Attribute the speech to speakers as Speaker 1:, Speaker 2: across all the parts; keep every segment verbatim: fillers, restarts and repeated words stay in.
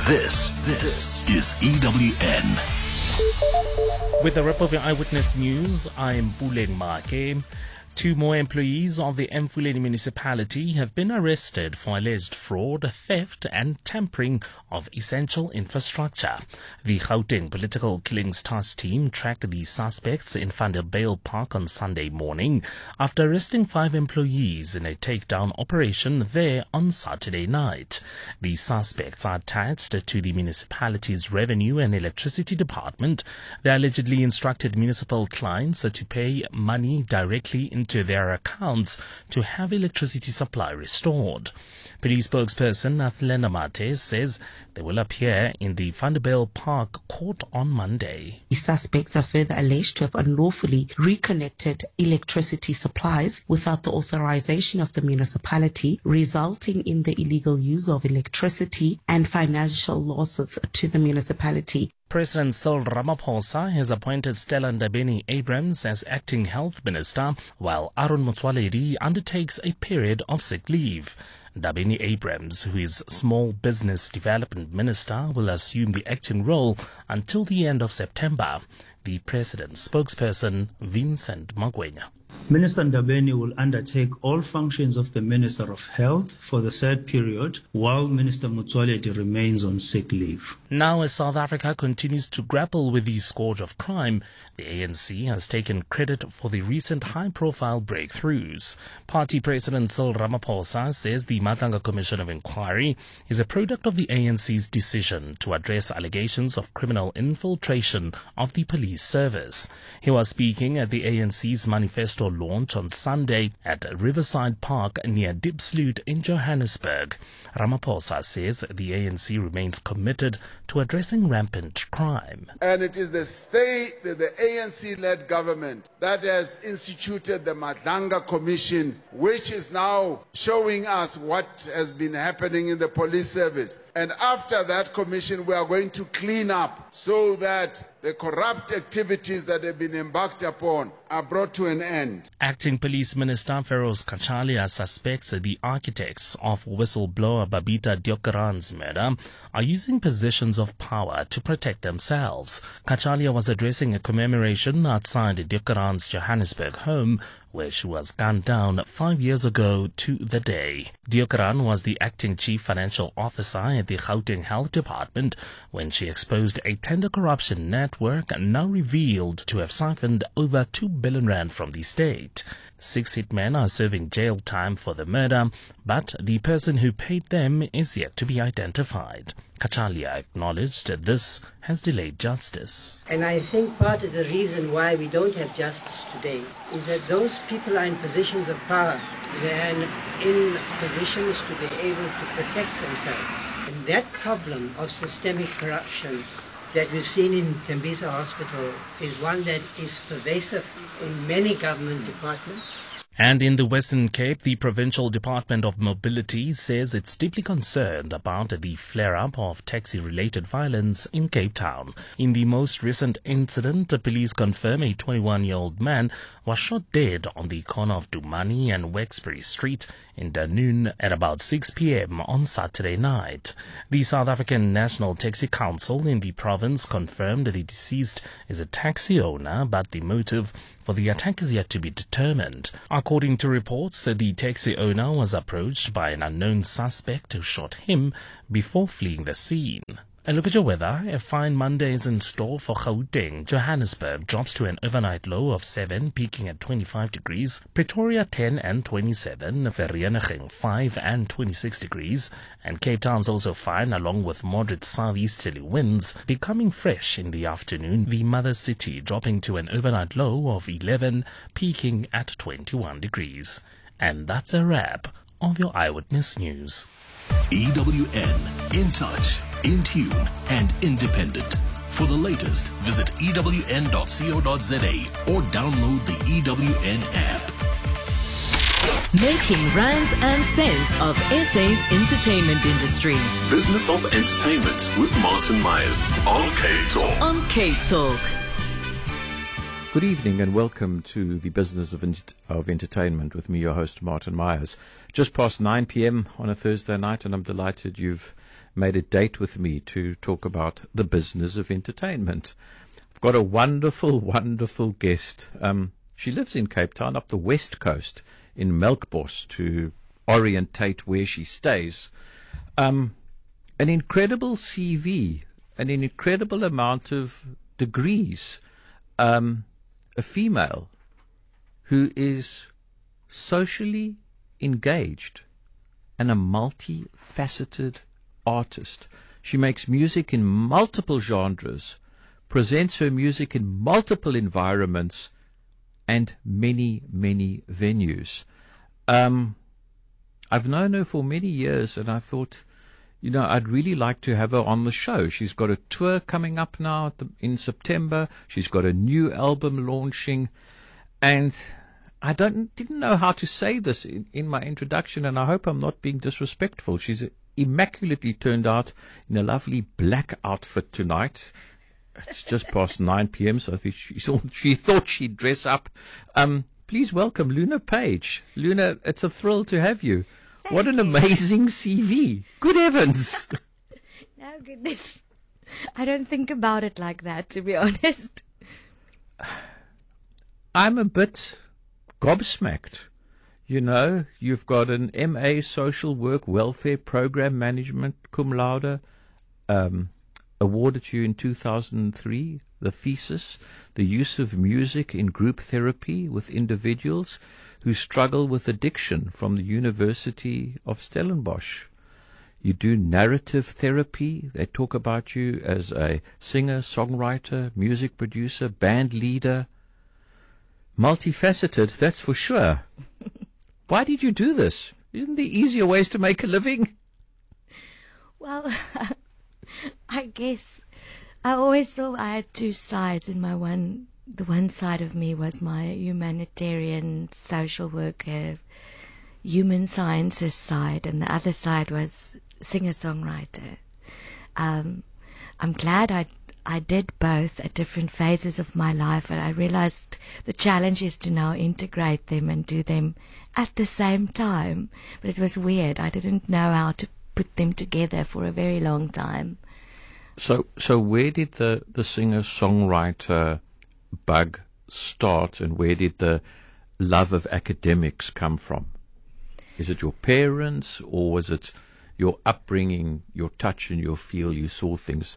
Speaker 1: This, this is E W N.
Speaker 2: With the wrap of your Eyewitness News, I'm Puleng Make. Two more employees of the Emfuleni municipality have been arrested for alleged fraud, theft and tampering of essential infrastructure. The Gauteng Political Killings Task Team tracked the suspects in Vanderbijl Park on Sunday morning after arresting five employees in a takedown operation there on Saturday night. The suspects are attached to the municipality's Revenue and Electricity Department. They allegedly instructed municipal clients to pay money directly into to their accounts to have electricity supply restored. Police spokesperson Athlena Mate says they will appear in the Vanderbijl Park court on Monday.
Speaker 3: The suspects are further alleged to have unlawfully reconnected electricity supplies without the authorization of the municipality, resulting in the illegal use of electricity and financial losses to the municipality.
Speaker 2: President Cyril Ramaphosa has appointed Stella Ndabeni-Abrahams as acting health minister, while Aaron Motsoaledi undertakes a period of sick leave. Ndabeni-Abrahams, who is small business development minister, will assume the acting role until the end of September. The president's spokesperson, Vincent Magwenya.
Speaker 4: Minister Ndabeni will undertake all functions of the Minister of Health for the said period, while Minister Motsoaledi remains on sick leave.
Speaker 2: Now, as South Africa continues to grapple with the scourge of crime, the A N C has taken credit for the recent high-profile breakthroughs. Party President Cyril Ramaphosa says the Madlanga Commission of Inquiry is a product of the A N C's decision to address allegations of criminal infiltration of the police service. He was speaking at the A N C's manifesto launch on Sunday at Riverside Park near Diepsloot in Johannesburg. Ramaphosa says the A N C remains committed to addressing rampant crime.
Speaker 5: And it is the state, the A N C-led government that has instituted the Madlanga Commission, which is now showing us what has been happening in the police service. And after that commission, we are going to clean up so that the corrupt activities that have been embarked upon are brought to an end.
Speaker 2: Acting Police Minister Feroz Kachalia suspects the architects of whistleblower Babita Deokaran's murder are using positions of power to protect themselves. Kachalia was addressing a commemoration outside Deokaran's Johannesburg home, where she was gunned down five years ago to the day. Deokaran was the acting chief financial officer at the Gauteng Health Department when she exposed a tender corruption network now revealed to have siphoned over two billion rand from the state. Six hitmen are serving jail time for the murder, but the person who paid them is yet to be identified. Kachalia acknowledged this has delayed justice.
Speaker 6: And I think part of the reason why we don't have justice today is that those people are in positions of power. They're in positions to be able to protect themselves. And that problem of systemic corruption that we've seen in Tembisa Hospital is one that is pervasive in many government departments.
Speaker 2: And in the Western Cape, the Provincial Department of Mobility says it's deeply concerned about the flare-up of taxi-related violence in Cape Town. In the most recent incident, the police confirm a twenty-one-year-old man was shot dead on the corner of Dumani and Wexbury Street in Dunoon at about six p.m. on Saturday night. The South African National Taxi Council in the province confirmed the deceased is a taxi owner, but the motive for the attack is yet to be determined. According to reports, the taxi owner was approached by an unknown suspect who shot him before fleeing the scene. A look at your weather. A fine Monday is in store for Gauteng. Johannesburg drops to an overnight low of seven, peaking at twenty-five degrees. Pretoria ten and twenty-seven. Vereeniging five and twenty-six degrees. And Cape Town's also fine, along with moderate southeasterly winds, becoming fresh in the afternoon. The mother city dropping to an overnight low of eleven, peaking at twenty-one degrees. And that's a wrap of your Eyewitness News.
Speaker 1: E W N, in touch, in tune, and independent. For the latest, visit E W N dot co dot za or download the E W N app.
Speaker 7: Making rands and cents of S A's entertainment industry.
Speaker 1: Business of Entertainment with Martin Myers on K Talk.
Speaker 7: On K Talk.
Speaker 8: Good evening and welcome to the Business of, Ent- of Entertainment with me, your host, Martin Myers. Just past nine p.m. on a Thursday night, and I'm delighted you've made a date with me to talk about the business of entertainment. I've got a wonderful, wonderful guest. Um, she lives in Cape Town, up the west coast, in Melkbos, to orientate where she stays. Um, an incredible C V, an incredible amount of degrees. Um, a female who is socially engaged and a multifaceted artist. She makes music in multiple genres, presents her music in multiple environments and many, many venues. Um, I've known her for many years, and I thought, you know, I'd really like to have her on the show. She's got a tour coming up now at the, in September. She's got a new album launching. And I don't didn't know how to say this in, in my introduction, and I hope I'm not being disrespectful. She's immaculately turned out in a lovely black outfit tonight. It's just past nine p.m., so I think she, she thought she'd dress up. Um, please welcome Luna Page. Luna, it's a thrill to have you. What an amazing C V. Good heavens.
Speaker 9: No, goodness. I don't think about it like that, to be honest.
Speaker 8: I'm a bit gobsmacked. You know, you've got an M A Social Work Welfare Program Management cum laude, um, awarded to you in two thousand three, the thesis, the use of music in group therapy with individuals who struggle with addiction, from the University of Stellenbosch. You do narrative therapy. They talk about you as a singer, songwriter, music producer, band leader. Multifaceted, that's for sure. Why did you do this? Isn't there easier ways to make a living?
Speaker 9: Well, I guess I always thought I had two sides. In my one, the one side of me was my humanitarian, social worker, human sciences side, and the other side was singer-songwriter. Um, I'm glad I I did both at different phases of my life, and I realized the challenge is to now integrate them and do them at the same time. But it was weird. I didn't know how to put them together for a very long time.
Speaker 8: So, so where did the, the singer-songwriter bug start, and where did the love of academics come from? Is it your parents, or was it your upbringing, your touch and your feel? You saw things.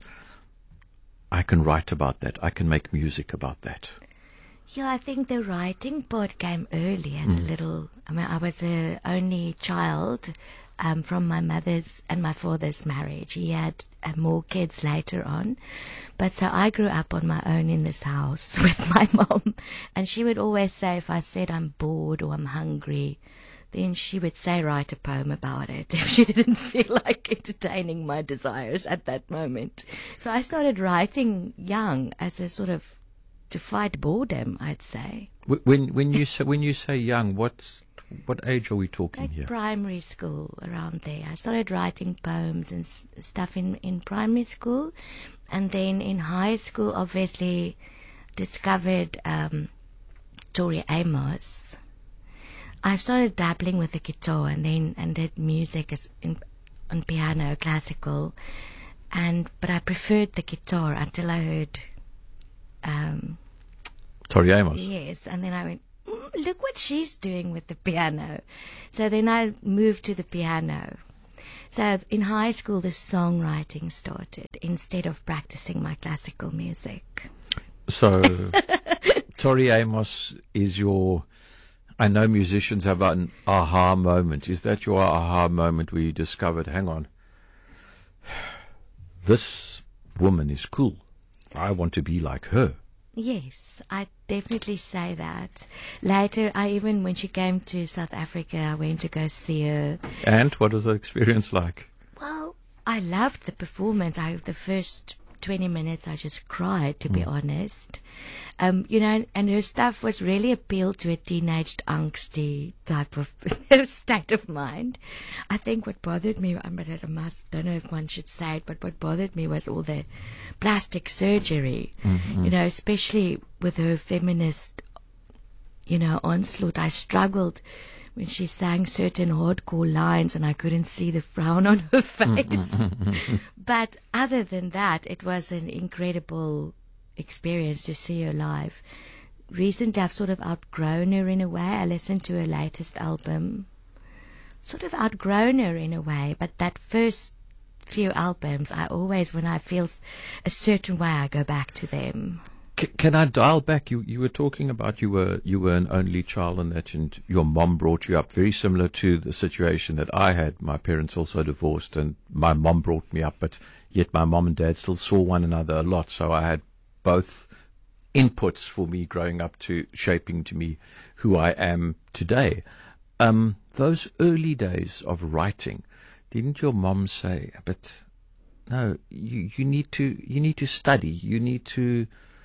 Speaker 8: I can write about that. I can make music about that.
Speaker 9: Yeah, I think the writing part came early as mm. a little. I mean, I was a only child um, from my mother's and my father's marriage. He had uh, more kids later on. But so I grew up on my own in this house with my mom. And she would always say, if I said I'm bored or I'm hungry, then she would say, write a poem about it, if she didn't feel like entertaining my desires at that moment. So I started writing young as a sort of to fight boredom, I'd say.
Speaker 8: When when you say, when you say young, what what age are we talking
Speaker 9: like
Speaker 8: here?
Speaker 9: Primary school, around there. I started writing poems and s- stuff in, in primary school. And then in high school, obviously, discovered um, Tori Amos. I started dabbling with the guitar and then and did music as in, on piano, classical, and but I preferred the guitar until I heard um,
Speaker 8: Tori Amos.
Speaker 9: Yes, and then I went, mm, look what she's doing with the piano. So then I moved to the piano. So in high school, the songwriting started instead of practicing my classical music.
Speaker 8: So Tori Amos is your... I know musicians have an aha moment. Is that your aha moment where you discovered, hang on, this woman is cool. I want to be like her.
Speaker 9: Yes, I definitely say that. Later, I even, when she came to South Africa, I went to go see her.
Speaker 8: And what was the experience like?
Speaker 9: Well, I loved the performance. I, the first twenty minutes I just cried, to be honest. Um, you know, and her stuff was really appealed to a teenage angsty type of state of mind. I think what bothered me, I mean, I must, don't know if one should say it, but what bothered me was all the plastic surgery, mm-hmm. you know, especially with her feminist, you know, onslaught. I struggled when she sang certain hardcore lines and I couldn't see the frown on her face. But other than that, it was an incredible experience to see her live. Recently, I've sort of outgrown her in a way. I listened to her latest album. Sort of outgrown her in a way, but that first few albums, I always, when I feel a certain way, I go back to them.
Speaker 8: Can I dial back? You you were talking about you were you were an only child and that and your mom brought you up. Very similar to the situation that I had. My parents also divorced and my mom brought me up, but yet my mom and dad still saw one another a lot. So I had both inputs for me growing up to shaping to me who I am today. Um, those early days of writing, didn't your mom say, but no, you, you need to you need to study, you need to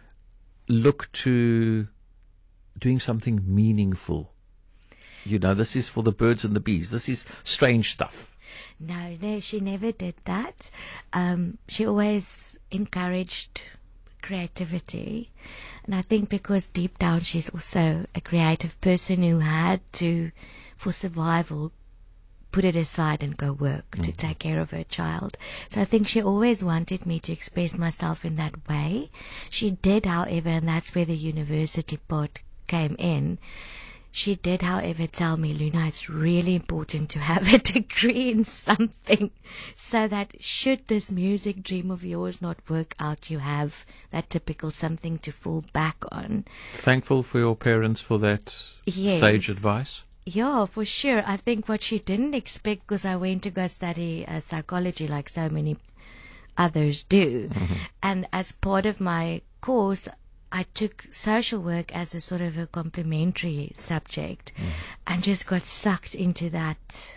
Speaker 8: look to doing something meaningful. You know, this is for the birds and the bees. This is strange stuff.
Speaker 9: No, no, she never did that. Um, she always encouraged creativity. And I think because deep down she's also a creative person who had to, for survival, put it aside and go work mm-hmm. to take care of her child. So I think she always wanted me to express myself in that way. She did, however, and that's where the university part came in, she did, however, tell me, Luna, it's really important to have a degree in something so that should this music dream of yours not work out, you have that typical something to fall back on.
Speaker 8: Thankful for your parents for that
Speaker 9: yes.
Speaker 8: sage advice?
Speaker 9: Yeah, for sure. I think what she didn't expect, because I went to go study uh, psychology like so many others do. Mm-hmm. And as part of my course, I took social work as a sort of a complementary subject mm. and just got sucked into that.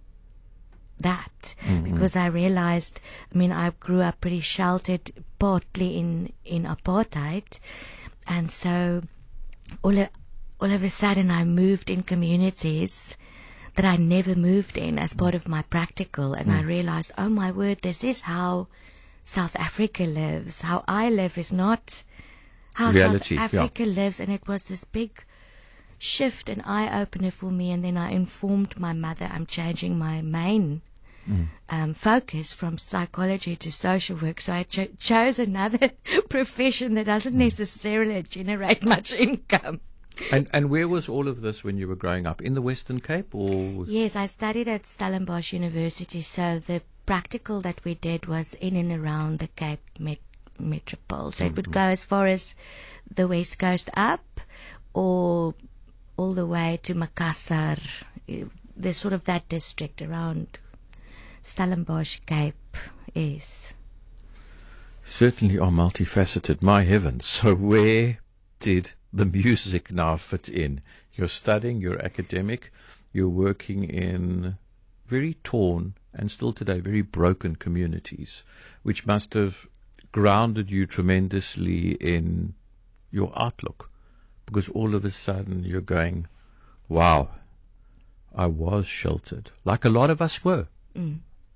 Speaker 9: That mm-hmm. because I realized, I mean, I grew up pretty sheltered, partly in, in apartheid. And so all of, all of a sudden I moved in communities that I never moved in as part of my practical. And mm. I realized, oh my word, this is how South Africa lives. How I live is not how
Speaker 8: reality,
Speaker 9: South Africa
Speaker 8: yeah.
Speaker 9: lives. And it was this big shift and eye-opener for me. And then I informed my mother, I'm changing my main mm. um, focus from psychology to social work. So I cho- chose another profession that doesn't mm. necessarily generate much income.
Speaker 8: And and where was all of this when you were growing up? In the Western Cape? Or
Speaker 9: Yes, I studied at Stellenbosch University. So the practical that we did was in and around the Cape Met- Metropole. So mm-hmm. it would go as far as the West Coast up or all the way to Makassar. There's sort of that district around Stellenbosch Cape is.
Speaker 8: Certainly are multifaceted. My heavens. So where did the music now fit in? You're studying, you're academic, you're working in very torn and still today very broken communities, which must have grounded you tremendously in your outlook, because all of a sudden you're going, wow, I was sheltered, like a lot of us were.
Speaker 9: Mm.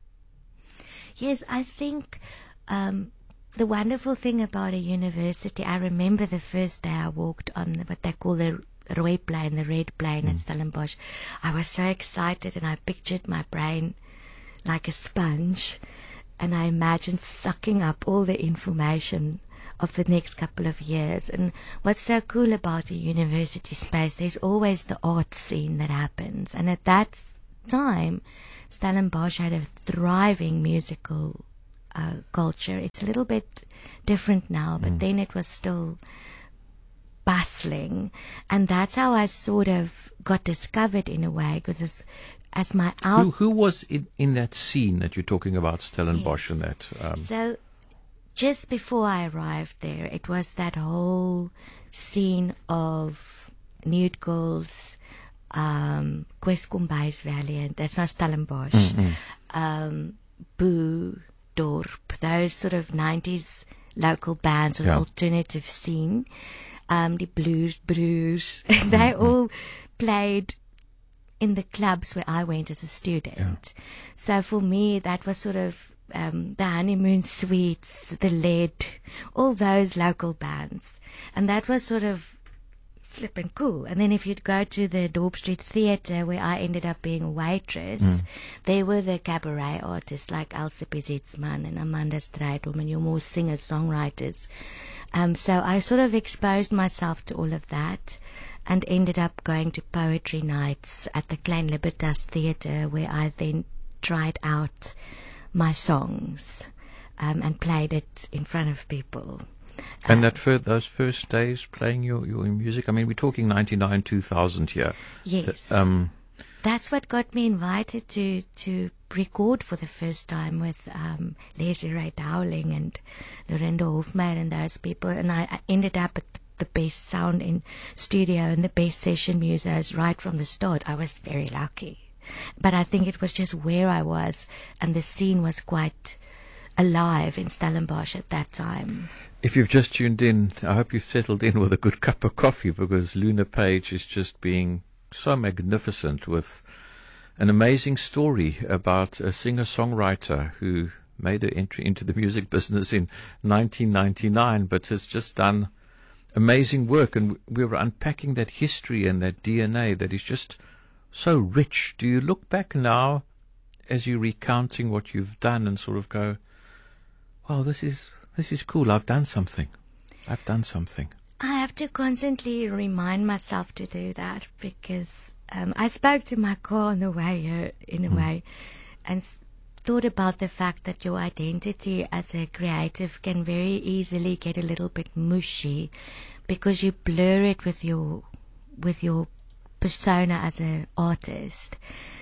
Speaker 9: Yes, I think um, the wonderful thing about a university, I remember the first day I walked on the, what they call the Rooi plane, the red plane mm. at Stellenbosch. I was so excited and I pictured my brain like a sponge and I imagined sucking up all the information of the next couple of years. And what's so cool about a university space, there's always the art scene that happens. And at that time, Stellenbosch had a thriving musical Uh, culture. It's a little bit different now, but mm. then it was still bustling, and that's how I sort of got discovered in a way, because as, as my out
Speaker 8: who, who was in, in that scene that you're talking about, Stellenbosch, yes. and that um...
Speaker 9: so just before I arrived there, it was that whole scene of Nude Girls, um, Kweskomby's Valiant, that's not Stellenbosch, mm-hmm. um, Boo, Dorp, those sort of nineties local bands or
Speaker 8: Yeah.
Speaker 9: alternative scene, um, the Blues Brews, they all played in the clubs where I went as a student.
Speaker 8: Yeah.
Speaker 9: So for me, that was sort of um, the Honeymoon Suites, the Lead, all those local bands. And that was sort of flippin' cool. And then if you'd go to the Dorp Street Theatre, where I ended up being a waitress,
Speaker 8: Mm.
Speaker 9: there were the cabaret artists like Elsie Pizitzman and Amanda Strijdom and your more singer-songwriters. Um, so I sort of exposed myself to all of that and ended up going to poetry nights at the Klein Libertas Theatre, where I then tried out my songs um, and played it in front of people.
Speaker 8: And that fir- those first days playing your, your music, I mean, we're talking ninety-nine, two thousand here.
Speaker 9: Yes.
Speaker 8: Th- um,
Speaker 9: That's what got me invited to, to record for the first time with um, Leslie Ray Dowling and Lorinda Hofmeyer and those people. And I, I ended up at the best sound in studio and the best session musos right from the start. I was very lucky. But I think it was just where I was, and the scene was quite alive in Stellenbosch at that time.
Speaker 8: If you've just tuned in, I hope you've settled in with a good cup of coffee, because Luna Page is just being so magnificent with an amazing story about a singer-songwriter who made her entry into the music business in nineteen ninety-nine, but has just done amazing work. And we were unpacking that history and that D N A that is just so rich. Do you look back now as you're recounting what you've done and sort of go, wow, this is this is cool, I've done something. I've done something.
Speaker 9: I have to constantly remind myself to do that, because um, I spoke to my car on the way here, in a
Speaker 8: Mm.
Speaker 9: way, and s- thought about the fact that your identity as a creative can very easily get a little bit mushy, because you blur it with your with your persona as an artist.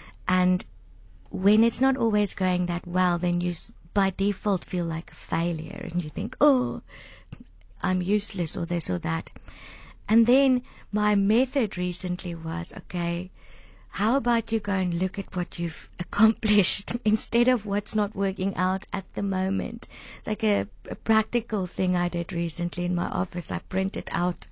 Speaker 9: And when it's not always going that well, then you s- by default feel like a failure, and you think, oh, I'm useless, or this or that. And then my method recently was, okay, how about you go and look at what you've accomplished instead of what's not working out at the moment. Like a, a practical thing I did recently in my office, I printed out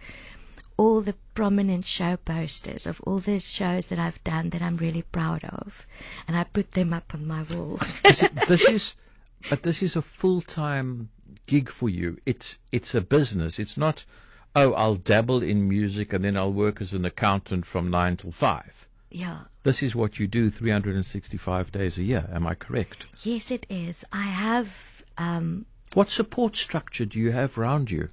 Speaker 9: all the prominent show posters of all the shows that I've done that I'm really proud of, and I put them up on my wall.
Speaker 8: This is, this is, but this is a full-time gig for you. It's it's a business. It's not, oh, I'll dabble in music and then I'll work as an accountant from nine till five.
Speaker 9: Yeah.
Speaker 8: This is what you do three hundred sixty-five days a year. Am I correct?
Speaker 9: Yes, it is. I have, um,
Speaker 8: What support structure do you have around you?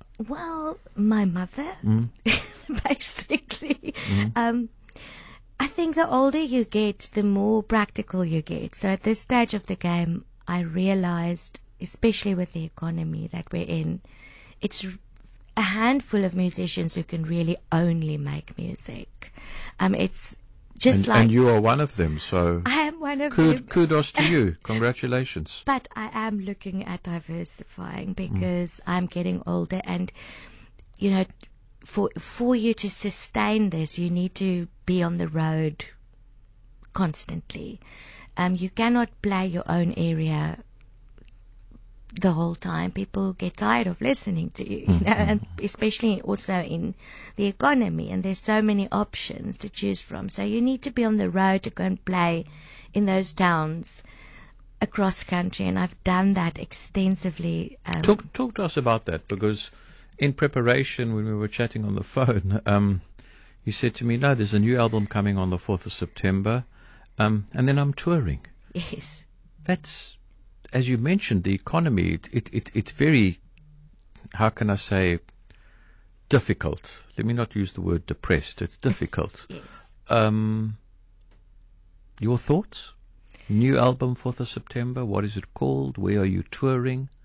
Speaker 9: well, my mother,
Speaker 8: Mm.
Speaker 9: basically.
Speaker 8: Mm.
Speaker 9: Um, I think the older you get, the more practical you get. So at this stage of the game, I realized, especially with the economy that we're in, it's a handful of musicians who can really only make music. Um, it's just
Speaker 8: and,
Speaker 9: like...
Speaker 8: and you are one of them, so
Speaker 9: I am one of
Speaker 8: kud-
Speaker 9: them.
Speaker 8: kudos to you. Congratulations.
Speaker 9: But I am looking at diversifying, because I'm getting older, and, you know, for for you to sustain this, you need to be on the road constantly. Um, you cannot play your own area the whole time. People get tired of listening to you, you know, and especially also in the economy, and there's so many options to choose from. So you need to be on the road to go and play in those towns across country, and I've done that extensively. Um,
Speaker 8: Talk, talk to us about that, because in preparation, when we were chatting on the phone, um, you said to me, no, there's a new album coming on the fourth of September, um, and then I'm touring.
Speaker 9: Yes.
Speaker 8: That's, as you mentioned, the economy, it, it, it, it's very, how can I say, difficult. Let me not use the word depressed. It's difficult.
Speaker 9: Yes.
Speaker 8: Um, your thoughts? New album, fourth of September. What is it called? Where are you touring?